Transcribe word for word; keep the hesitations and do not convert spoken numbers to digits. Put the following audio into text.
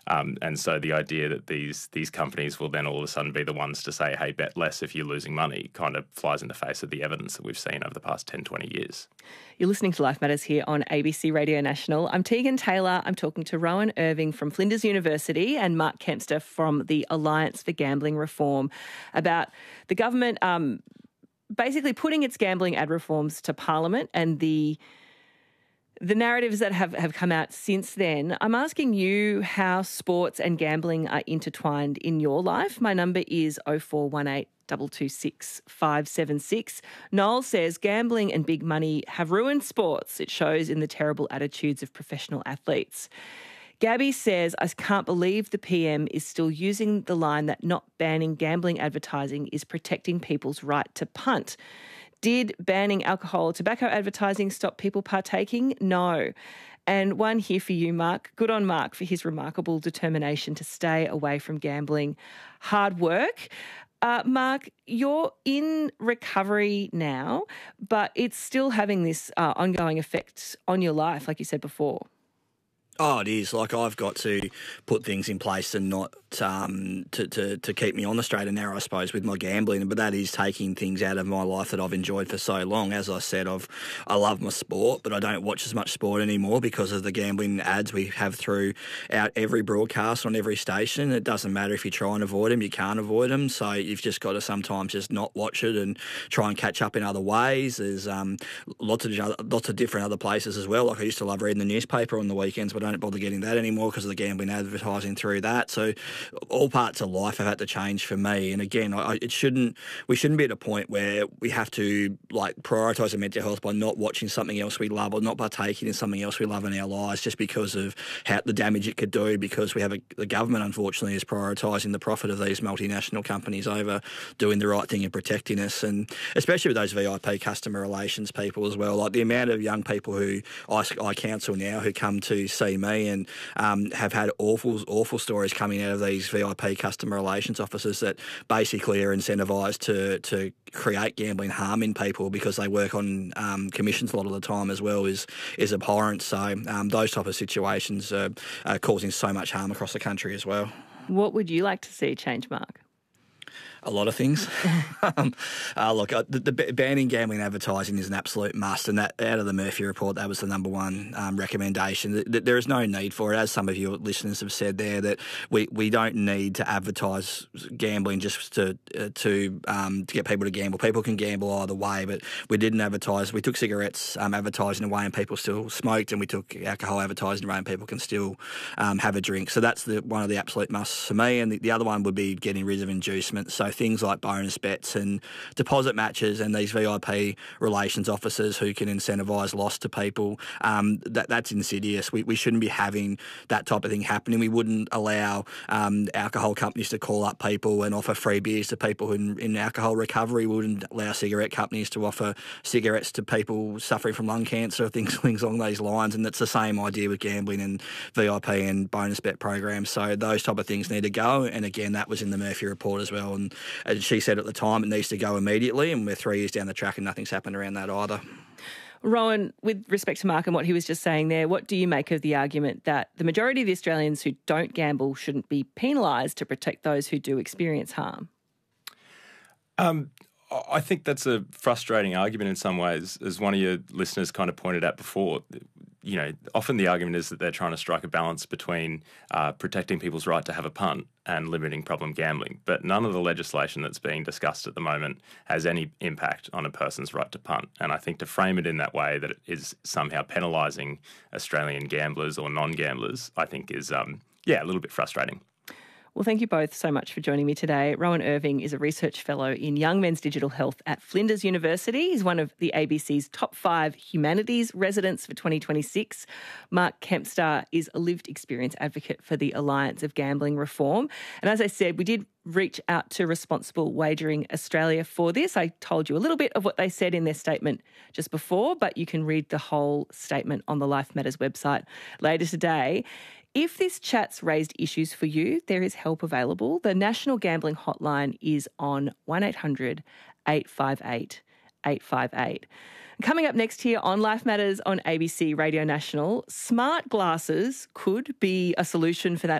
Um, and so the idea that these these companies will then all of a sudden be the ones to say, hey, bet less if you're losing money, kind of flies in the face of the evidence that we've seen over the past ten, twenty years. You're listening to Life Matters here on A B C Radio National. I'm Tegan Taylor. I'm talking to Rowan Irving from Flinders University and Mark Kempster from the Alliance for Gambling Reform about the government um, basically putting its gambling ad reforms to Parliament and the the narratives that have, have come out since then. I'm asking you how sports and gambling are intertwined in your life. My number is oh four one eight, two two six, five seven six. Noel says gambling and big money have ruined sports. It shows in the terrible attitudes of professional athletes. Gabby says, I can't believe the P M is still using the line that not banning gambling advertising is protecting people's right to punt. Did banning alcohol or tobacco advertising stop people partaking? No. And one here for you, Mark. Good on Mark for his remarkable determination to stay away from gambling. Hard work. Uh, Mark, you're in recovery now, but it's still having this uh, ongoing effect on your life, like you said before. Oh, it is. Like, I've got to put things in place and not um, to, to, to keep me on the straight and narrow, I suppose, with my gambling. But that is taking things out of my life that I've enjoyed for so long. As I said, I've I love my sport, but I don't watch as much sport anymore because of the gambling ads we have throughout every broadcast on every station. It doesn't matter if you try and avoid them, you can't avoid them. So you've just got to sometimes just not watch it and try and catch up in other ways. There's um, lots of lots of different other places as well. Like, I used to love reading the newspaper on the weekends, but I don't bother getting that anymore because of the gambling advertising through that. So all parts of life have had to change for me. And again, I, it shouldn't. We shouldn't be at a point where we have to like prioritise our mental health by not watching something else we love or not partaking in something else we love in our lives just because of how the damage it could do. Because we have a, the government, unfortunately, is prioritising the profit of these multinational companies over doing the right thing and protecting us. And especially with those V I P customer relations people as well. Like the amount of young people who I, I counsel now who come to see me and um, have had awful, awful stories coming out of these V I P customer relations officers that basically are incentivised to to create gambling harm in people because they work on um, commissions a lot of the time as well is is abhorrent. So um, those type of situations are, are causing so much harm across the country as well. What would you like to see change, Mark? A lot of things. um, uh, look, uh, the, the banning gambling advertising is an absolute must, and that out of the Murphy report, that was the number one um, recommendation. There is no need for it, as some of your listeners have said there, that we, we don't need to advertise gambling just to uh, to um, to get people to gamble. People can gamble either way, but we didn't advertise. We took cigarettes um, advertising away, and people still smoked, and we took alcohol advertising away, and people can still um, have a drink. So that's the one of the absolute musts for me. And the, the other one would be getting rid of inducement. So things like bonus bets and deposit matches and these V I P relations officers who can incentivise loss to people, um, that that's insidious. We, we shouldn't be having that type of thing happening. We wouldn't allow um, alcohol companies to call up people and offer free beers to people in, in alcohol recovery. We wouldn't allow cigarette companies to offer cigarettes to people suffering from lung cancer, things, things along those lines. And that's the same idea with gambling and V I P and bonus bet programs. So those type of things need to go. And again, that was in the Murphy report as well. And as she said at the time, it needs to go immediately, and we're three years down the track and nothing's happened around that either. Rowan, with respect to Mark and what he was just saying there, what do you make of the argument that the majority of the Australians who don't gamble shouldn't be penalised to protect those who do experience harm? Um, I think that's a frustrating argument in some ways, as one of your listeners kind of pointed out before. You know, often the argument is that they're trying to strike a balance between uh, protecting people's right to have a punt and limiting problem gambling. But none of the legislation that's being discussed at the moment has any impact on a person's right to punt. And I think to frame it in that way, that it is somehow penalising Australian gamblers or non-gamblers, I think is, um, yeah, a little bit frustrating. Well, thank you both so much for joining me today. Rowan Irving is a research fellow in Young Men's Digital Health at Flinders University. He's one of the A B C's top five humanities residents for twenty twenty-six. Mark Kempster is a lived experience advocate for the Alliance of Gambling Reform. And as I said, we did reach out to Responsible Wagering Australia for this. I told you a little bit of what they said in their statement just before, but you can read the whole statement on the Life Matters website later today. If this chat's raised issues for you, there is help available. The National Gambling Hotline is on one eight hundred eight five eight eight five eight. Coming up next here on Life Matters on A B C Radio National, smart glasses could be a solution for that